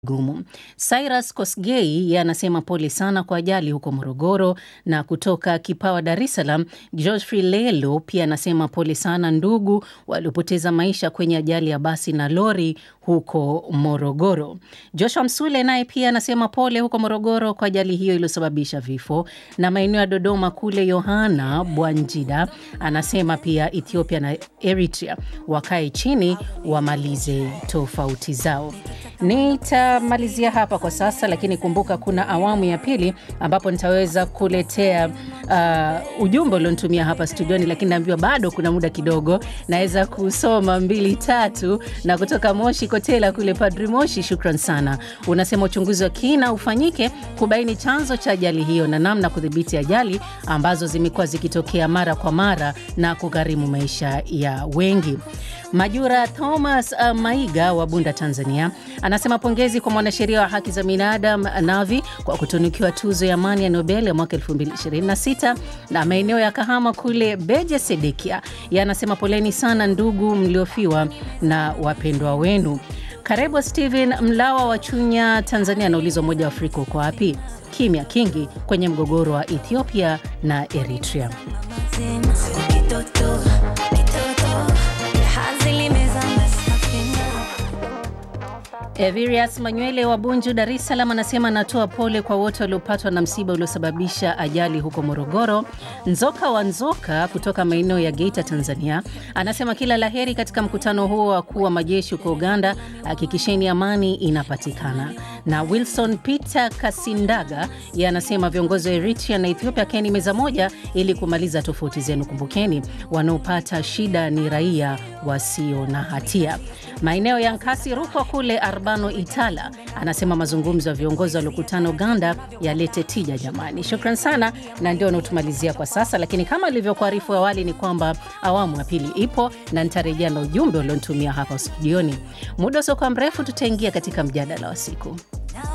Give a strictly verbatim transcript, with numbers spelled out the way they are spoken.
gumu. Cyrus Kosgei anasema pole sana kwa ajali huko Morogoro, na kutoka Kipawa Dar es Salaam, Geoffrey Lelo pia anasema pole sana ndugu waliopoteza maisha kwenye ajali ya basi na lori huko Morogoro. Joshua Msule naye pia anasema pole huko Morogoro kwa ajali hiyo iliyosababisha vifo. Na maeneo ya Dodoma kule, Yohana Bwanjida anasema pia Ethiopia na Eritrea wakae chini wamalize tofauti zao. Nitamalizia hapa kwa sasa, lakini kumbuka kuna awamu ya pili ambapo nitaweza kuletea uh, ujumbe ulionitumia hapa studioni, lakini naambiwa bado kuna muda kidogo, naweza kusoma mbili tatu. Na kutoka Moshi Kotela kule, Padri Moshi, shukran sana. Unasema uchunguzi wa kina ufanyike kubaini chanzo cha ajali hiyo na namna kudhibiti ajali ambazo zimekuwa zikitokea mara kwa mara na kugharimu maisha ya wengi. Majura Thomas uh, Maiga wa Bunda, Tanzania, anasema pongezi kwa mwanasheria wa haki za binadamu Navi kwa kutunukiwa tuzo ya amani ya Nobel ya mwaka elfu mbili ishirini na sita. Na maeneo ya Kahama kule, Beje Sedekia yanasema poleni sana ndugu mliofiwa na wapendwa wenu. Karibu Steven Mlawa wa Chunya, Tanzania, anaulizwa Umoja wa Afrika uko wapi? Kimya kingi kwenye mgogoro wa Ethiopia na Eritrea. Evirius Manywele wa Bunju, Dar es Salaam, anasema anatoa pole kwa wote waliopatwa na msiba uliosababisha ajali huko Morogoro. Nzoka wa Nzoka kutoka maeneo ya Geita, Tanzania, anasema kila laheri katika mkutano huo wa wakuu wa majeshi huko Uganda, hakikisheni amani inapatikana. Na Wilson Peter Kasindaga yeye anasema viongozi wa Eritrea na Ethiopia keni meza moja ili kumaliza tofauti zenu. Kumbukeni wanaopata shida ni raia wasio na hatia. Maeneo ya Nkasi Rukwa kule, Arbano Itala anasema mazungumzo ya viongozi waliokutana Uganda yalete tija jamani. Shukran sana, na ndio natumalizia kwa sasa, lakini kama ilivyokuarifu awali ni kwamba awamu ya pili ipo na nitarejea na ujumbe ulionitumia hapa studioni. Muda sio mrefu tutaingia katika mjadala wa siku.